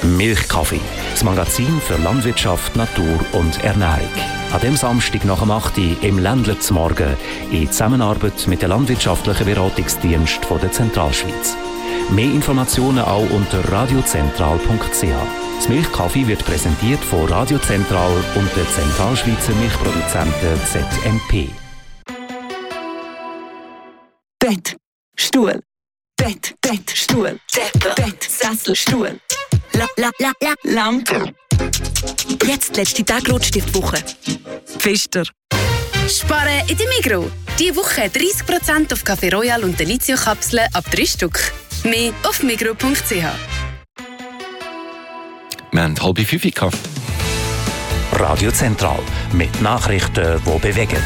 Milchkaffee, das Magazin für Landwirtschaft, Natur und Ernährung. An dem Samstag nach dem 8. Uhr im Ländler zum Morgen in Zusammenarbeit mit dem landwirtschaftlichen Beratungsdienst der Zentralschweiz. Mehr Informationen auch unter radiozentral.ch. Das Milchkaffee wird präsentiert von Radio Zentral und der Zentralschweizer Milchproduzenten ZMP. Bett, Stuhl. Bett, Stuhl. Bett, Sessel, Stuhl. Lampe. Jetzt letzte Tag Rotstiftwoche. Pfister. Sparen in der Migros. Diese Woche 30% auf Café Royal und Delizio-Kapseln ab 3 Stück. Mehr auf migros.ch. Wir haben 4:30 gehabt. Radio Zentral mit Nachrichten, die bewegen.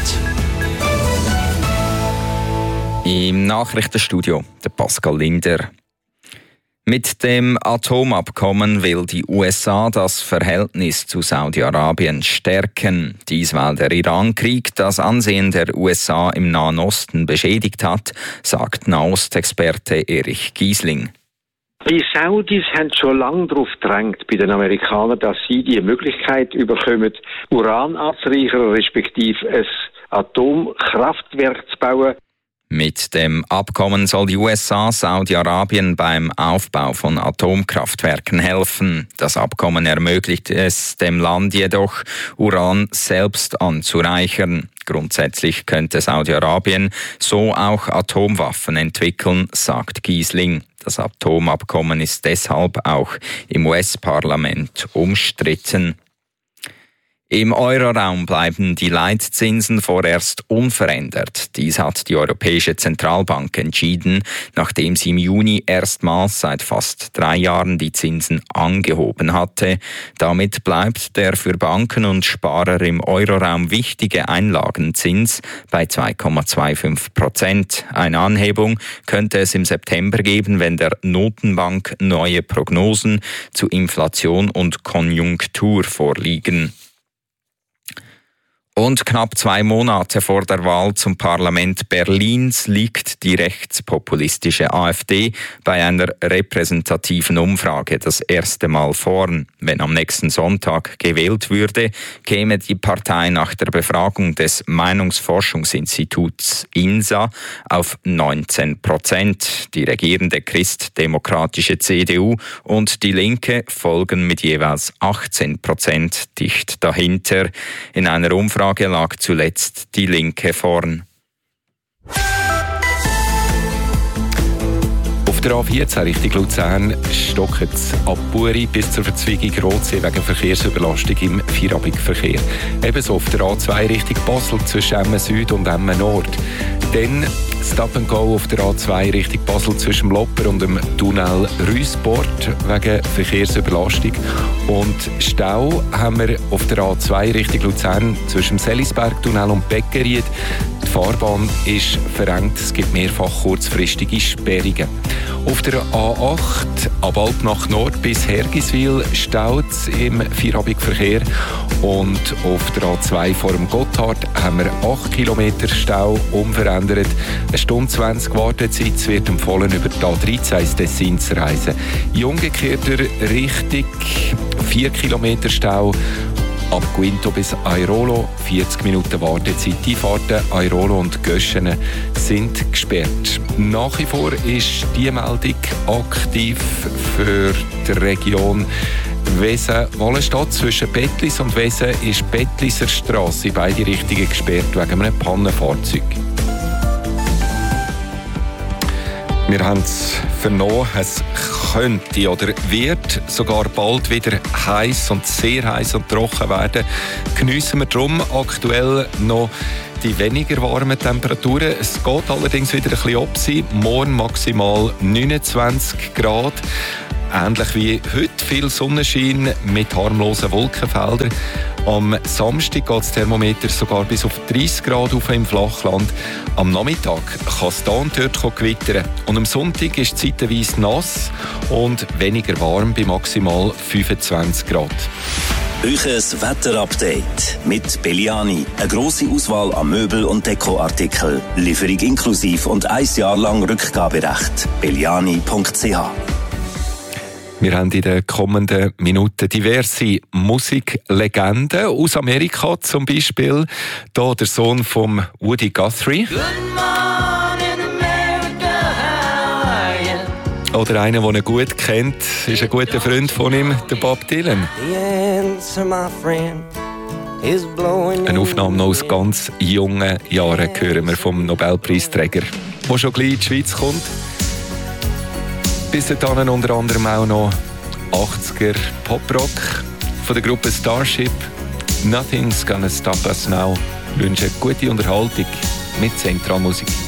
Im Nachrichtenstudio der Pascal Linder. Mit dem Atomabkommen will die USA das Verhältnis zu Saudi-Arabien stärken. Dies, weil der Iran-Krieg das Ansehen der USA im Nahen Osten beschädigt hat, sagt Nahostexperte Erich Giesling. Die Saudis haben schon lange darauf gedrängt bei den Amerikanern, dass sie die Möglichkeit bekommen, Uran anzureichern, respektive ein Atomkraftwerk zu bauen. Mit dem Abkommen soll die USA Saudi-Arabien beim Aufbau von Atomkraftwerken helfen. Das Abkommen ermöglicht es dem Land jedoch, Uran selbst anzureichern. Grundsätzlich könnte Saudi-Arabien so auch Atomwaffen entwickeln, sagt Giesling. Das Atomabkommen ist deshalb auch im US-Parlament umstritten. Im Euroraum bleiben die Leitzinsen vorerst unverändert. Dies hat die Europäische Zentralbank entschieden, nachdem sie im Juni erstmals seit fast 3 Jahren die Zinsen angehoben hatte. Damit bleibt der für Banken und Sparer im Euroraum wichtige Einlagenzins bei 2,25%. Eine Anhebung könnte es im September geben, wenn der Notenbank neue Prognosen zu Inflation und Konjunktur vorliegen. Und knapp 2 Monate vor der Wahl zum Parlament Berlins liegt die rechtspopulistische AfD bei einer repräsentativen Umfrage das erste Mal vorn. Wenn am nächsten Sonntag gewählt würde, käme die Partei nach der Befragung des Meinungsforschungsinstituts INSA auf 19%. Die regierende christdemokratische CDU und die Linke folgen mit jeweils 18% dicht dahinter. In einer Umfrage lag zuletzt die Linke vorn. Auf der A14 Richtung Luzern stockt es ab Buri bis zur Verzweigung Rotsee wegen Verkehrsüberlastung im Feierabendverkehr. Ebenso auf der A2 Richtung Basel zwischen Emmen Süd und Emmen Nord. Dann Stop and Go auf der A2 Richtung Basel zwischen Lopper und dem Tunnel Rüsport wegen Verkehrsüberlastung. Und Stau haben wir auf der A2 Richtung Luzern zwischen dem Sellisberg-Tunnel und Beckeried. Die Fahrbahn ist verengt, es gibt mehrfach kurzfristige Sperrungen. Auf der A8 ab Alpnach Nord bis Hergiswil staut es im Feierabendverkehr. Und auf der A2 vor dem Gotthard haben wir 8 Kilometer Stau unverändert. 1 Stunde 20 Wartezeit, es wird empfohlen, über die A13 ins Tessin zu reisen. In umgekehrter Richtung 4 Kilometer Stau. Ab Guinto bis Airolo 40 Minuten Wartezeit. Die Fahrten Airolo und Göschene sind gesperrt. Nach wie vor ist die Meldung aktiv für die Region Wesen-Wallenstadt. Zwischen Bettlis und Wesen ist Bettliser Strasse in beide Richtungen gesperrt wegen einem Pannenfahrzeug. Wir haben es vernommen, es könnte oder wird sogar bald wieder heiß und sehr heiß und trocken werden. Geniessen wir darum aktuell noch die weniger warmen Temperaturen. Es geht allerdings wieder ein bisschen ab sein. Morgen maximal 29 Grad. Ähnlich wie heute viel Sonnenschein mit harmlosen Wolkenfeldern. Am Samstag geht das Thermometer sogar bis auf 30 Grad auf im Flachland. Am Nachmittag kann es da und dort gewittern. Und am Sonntag ist es zeitweise nass und weniger warm bei maximal 25 Grad. Euches Wetterupdate mit Belliani. Eine grosse Auswahl an Möbel- und Dekoartikeln. Lieferung inklusiv und 1 Jahr lang Rückgaberecht. Belliani.ch. Wir haben in den kommenden Minuten diverse Musiklegenden aus Amerika, zum Beispiel hier der Sohn von Woody Guthrie. Oder einer, den er gut kennt, ist ein guter Freund von ihm, der Bob Dylan. Eine Aufnahme noch aus ganz jungen Jahren hören wir vom Nobelpreisträger, der schon gleich in die Schweiz kommt. Bis dahin unter anderem auch noch 80er Poprock von der Gruppe Starship. Nothing's gonna stop us now. Ich wünsche gute Unterhaltung mit Zentralmusik.